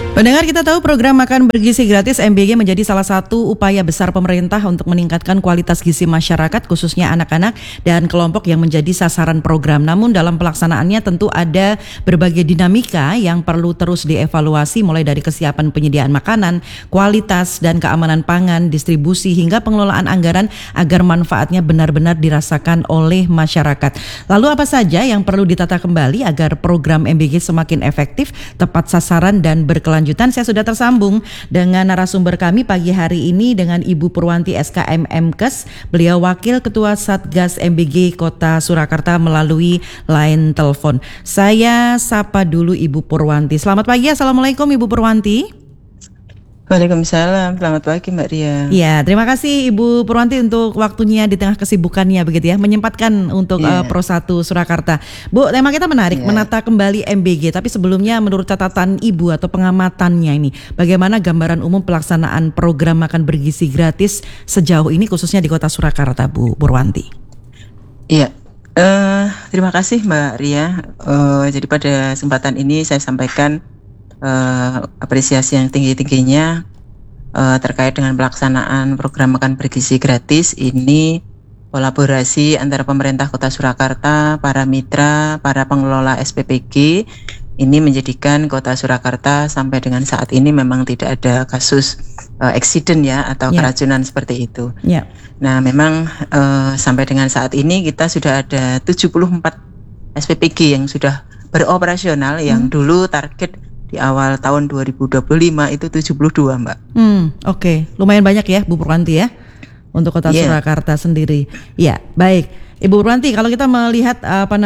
Pendengar, kita tahu program makan bergizi gratis MBG menjadi salah satu upaya besar pemerintah untuk meningkatkan kualitas gizi masyarakat, khususnya anak-anak dan kelompok yang menjadi sasaran program. Namun dalam pelaksanaannya tentu ada berbagai dinamika yang perlu terus dievaluasi, mulai dari kesiapan penyediaan makanan, kualitas dan keamanan pangan, distribusi hingga pengelolaan anggaran agar manfaatnya benar-benar dirasakan oleh masyarakat. Lalu apa saja yang perlu ditata kembali agar program MBG semakin efektif, tepat sasaran dan berkelanjutan? Saya sudah tersambung dengan narasumber kami pagi hari ini dengan Ibu Purwanti SKM Mkes. Beliau Wakil Ketua Satgas MBG Kota Surakarta melalui line telepon. Saya sapa dulu Ibu Purwanti. Selamat pagi, Assalamualaikum Ibu Purwanti. Waalaikumsalam, selamat pagi Mbak Ria. Ya, terima kasih Ibu Purwanti untuk waktunya di tengah kesibukannya begitu ya, menyempatkan untuk Pro 1 Surakarta. Bu, tema kita menarik, menata kembali MBG. Tapi sebelumnya menurut catatan Ibu atau pengamatannya ini, bagaimana gambaran umum pelaksanaan program makan bergizi gratis sejauh ini khususnya di Kota Surakarta, Bu Purwanti? Iya, terima kasih Mbak Ria. Jadi pada kesempatan ini saya sampaikan apresiasi yang tinggi-tingginya terkait dengan pelaksanaan program makan bergizi gratis. Ini kolaborasi antara pemerintah Kota Surakarta, para mitra, para pengelola SPPG. Ini menjadikan Kota Surakarta sampai dengan saat ini memang tidak ada kasus accident ya atau keracunan seperti itu. Nah memang sampai dengan saat ini kita sudah ada 74 SPPG yang sudah beroperasional, yang dulu target di awal tahun 2025 itu 72 Mbak. Oke. Lumayan banyak ya Bu Purwanti ya untuk Kota Surakarta sendiri. Ya, baik. Ibu Purwanti, kalau kita melihat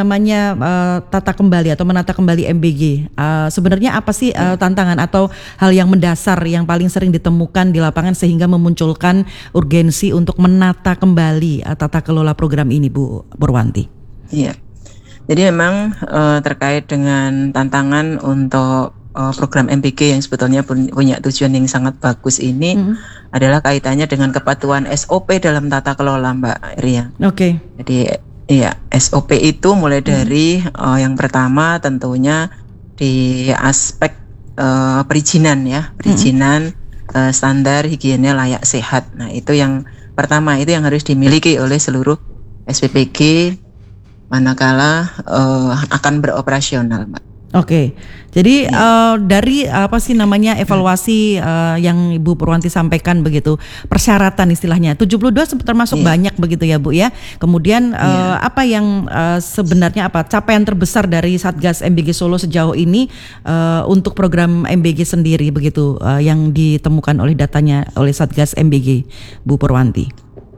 tata kembali atau menata kembali MBG, sebenarnya apa sih tantangan atau hal yang mendasar yang paling sering ditemukan di lapangan sehingga memunculkan urgensi untuk menata kembali tata kelola program ini, Bu Purwanti? Iya. Jadi memang terkait dengan tantangan untuk program MBG yang sebetulnya punya tujuan yang sangat bagus ini adalah kaitannya dengan kepatuhan SOP dalam tata kelola Mbak Ria. Oke. Jadi ya SOP itu mulai dari yang pertama tentunya di aspek perizinan ya, perizinan standar higiene layak sehat. Nah itu yang pertama, itu yang harus dimiliki oleh seluruh SPPG manakala akan beroperasional Mbak. Oke, jadi dari evaluasi yang Ibu Purwanti sampaikan begitu, persyaratan istilahnya 72 termasuk banyak begitu ya Bu ya. Kemudian apa yang sebenarnya capaian terbesar dari Satgas MBG Solo sejauh ini untuk program MBG sendiri begitu yang ditemukan oleh datanya oleh Satgas MBG, Bu Purwanti?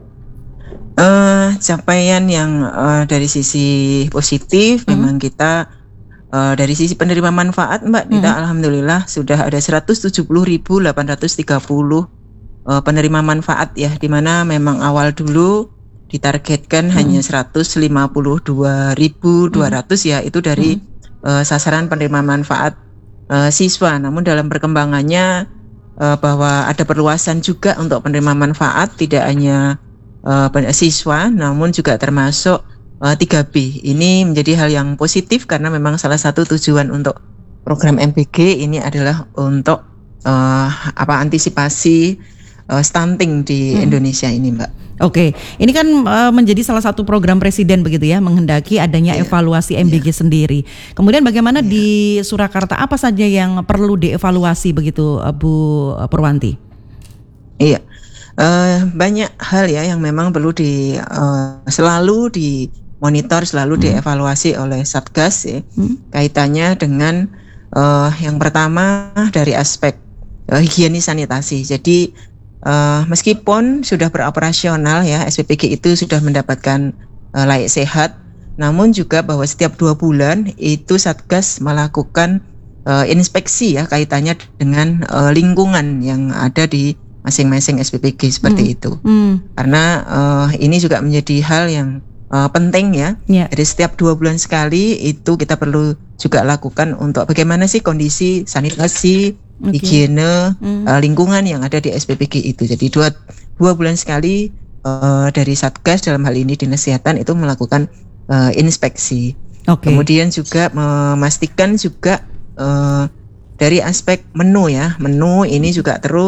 Capaian yang dari sisi positif memang kita dari sisi penerima manfaat Mbak, kita alhamdulillah sudah ada 170.830 penerima manfaat ya, di mana memang awal dulu ditargetkan hanya 152.200 ya, itu dari sasaran penerima manfaat siswa. Namun dalam perkembangannya bahwa ada perluasan juga untuk penerima manfaat, tidak hanya siswa namun juga termasuk 3B. Ini menjadi hal yang positif karena memang salah satu tujuan untuk program MBG ini adalah untuk antisipasi stunting di Indonesia ini Mbak. Oke, ini kan menjadi salah satu program presiden begitu ya, menghendaki adanya evaluasi MBG sendiri. Kemudian bagaimana di Surakarta, apa saja yang perlu dievaluasi begitu Bu Purwanti? Iya, banyak hal ya yang memang perlu selalu dimonitor, selalu dievaluasi oleh Satgas ya. Kaitannya dengan yang pertama dari aspek higienis sanitasi. Jadi meskipun sudah beroperasional ya, SPPG itu sudah mendapatkan layak sehat, namun juga bahwa setiap 2 bulan itu Satgas melakukan inspeksi ya, kaitannya dengan lingkungan yang ada di masing-masing SPPG seperti itu. Karena ini juga menjadi hal yang penting ya. Jadi setiap 2 bulan sekali itu kita perlu juga lakukan untuk bagaimana sih kondisi sanitasi, higiene lingkungan yang ada di SPPG itu. Jadi 2 bulan sekali dari Satgas dalam hal ini Dinas Kesehatan itu melakukan inspeksi. Kemudian juga memastikan juga dari aspek menu ya, menu ini juga terus